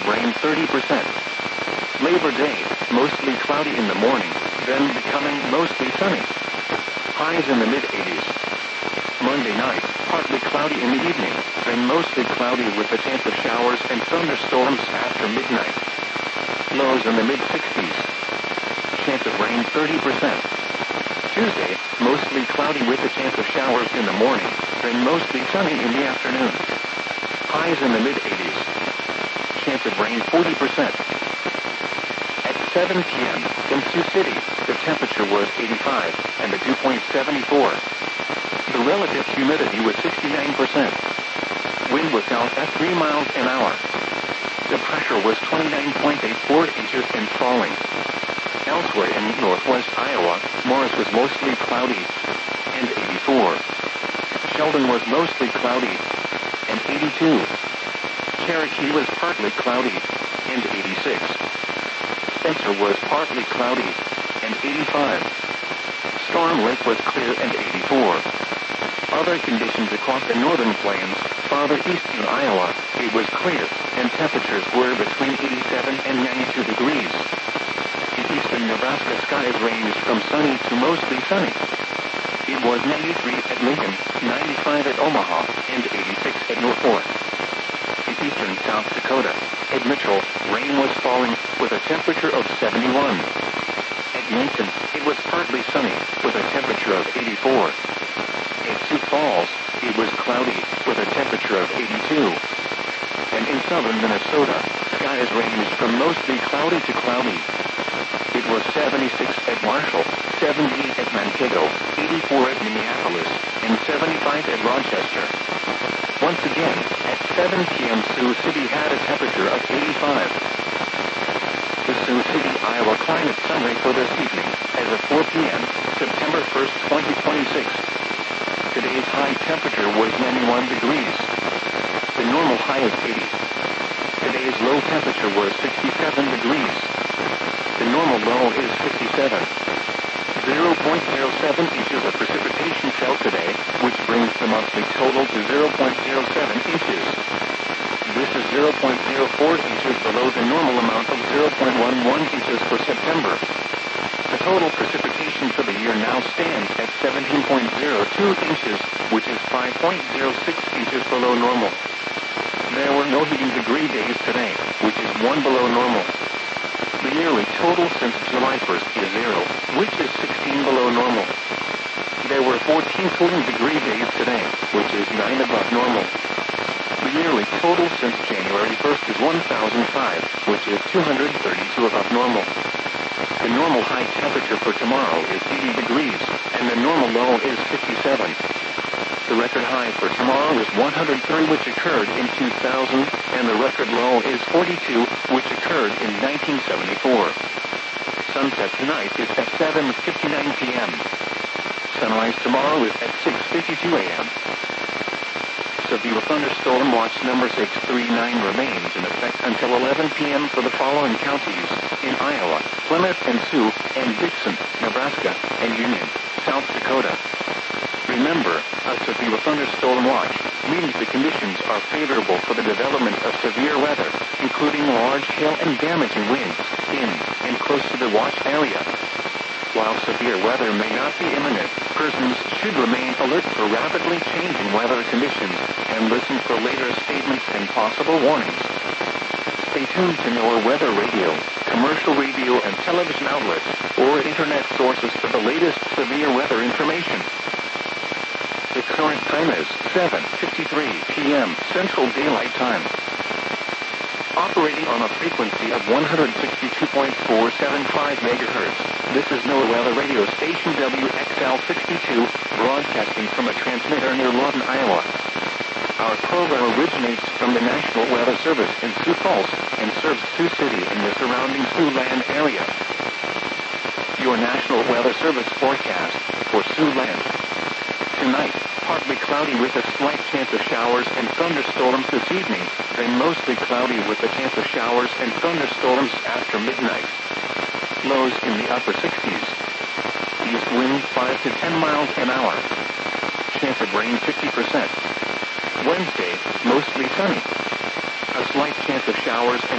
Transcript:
rain 30%. Labor Day, mostly cloudy in the morning, then becoming mostly sunny. Highs in the mid-80s. Monday night, partly cloudy in the evening, then mostly cloudy with a chance of showers and thunderstorms after midnight. Lows in the mid-60s. Chance of rain 30%. Tuesday, mostly cloudy with a chance of showers in the morning, then mostly sunny in the afternoon. Highs in the mid-80s. Chance of rain 40%. At 7 p.m. in Sioux City, the temperature was 85 and the dew point 74. The relative humidity was 69%. Wind was south at 3 miles an hour. The pressure was 29.84 inches and falling. Elsewhere in northwest Iowa, Morris was mostly cloudy and 84. Sheldon was mostly cloudy and 82. Cherokee was partly cloudy and 86. Spencer was partly cloudy and 85. Storm Lake was clear and 84. Other conditions across the northern plains, farther east in Iowa, it was clear, and temperatures were between 87 and 92 degrees. In eastern Nebraska, skies ranged from sunny to mostly sunny. It was 93 at Lincoln, 95 at Omaha, and 86 at Norfolk. In eastern South Dakota, at Mitchell, rain was falling with a temperature of 71. At Yankton, it was partly sunny with a temperature of 84. At Sioux Falls, it was cloudy with a temperature of 82. And in southern Minnesota, skies ranged from mostly cloudy to cloudy. It was 76 at Marshall, 78 at Mankato, 84 at Minneapolis, and 75 at Rochester. Once again, at 7 p.m. Sioux City had a temperature of 85. The Sioux City, Iowa climate summary for this evening, as of 4 p.m., September 1st, 2026. Today's high temperature was 91 degrees. The normal high is 80. Today's low temperature was 67 degrees. The normal low is 57. 0.07 inches of precipitation fell today, which brings the monthly total to 0.07 inches. This is 0.04 inches below the normal amount of 0.11 inches for September. The total precipitation for the year now stands at 17.02 inches, which is 5.06 inches below normal. There were no heating degree days today, which is 1 below normal. The yearly total since July 1st is 0, which is 16 below normal. There were 14 cooling degree days today, which is 9 above normal. The yearly total since January 1st is 1,005, which is 232 above normal. The normal high temperature for tomorrow is 80 degrees, and the normal low is 57. The record high for tomorrow is 103, which occurred in 2000, and the record low is 42, which occurred in 1974. Sunset tonight is at 7:59 p.m. Sunrise tomorrow is at 6:52 a.m. Severe thunderstorm watch number 639 remains in effect until 11 p.m. for the following counties in Iowa: Plymouth and Sioux, and Dixon, Nebraska, and Union, South Dakota. Remember, a severe thunderstorm watch means the conditions are favorable for the development of severe weather, including large hail and damaging winds in and close to the watch area. While severe weather may not be imminent, persons should remain alert for rapidly changing weather conditions and listen for later statements and possible warnings. Stay tuned to NOAA Weather Radio, commercial radio and television outlets, or internet sources for the latest severe weather information. The current time is 7:53 p.m. Central Daylight Time. Operating on a frequency of 162.475 megahertz, this is NOAA Weather Radio Station WXL-62, broadcasting from a transmitter near Lawton, Iowa. Our program originates from the National Weather Service in Sioux Falls and serves Sioux City and the surrounding Siouxland area. Your National Weather Service forecast for Siouxland. Tonight, partly cloudy with a slight chance of showers and thunderstorms this evening, then mostly cloudy with a chance of showers and thunderstorms after midnight. Lows in the upper 60s. East wind 5 to 10 miles an hour. Chance of rain 50%. Wednesday, mostly sunny. A slight chance of showers and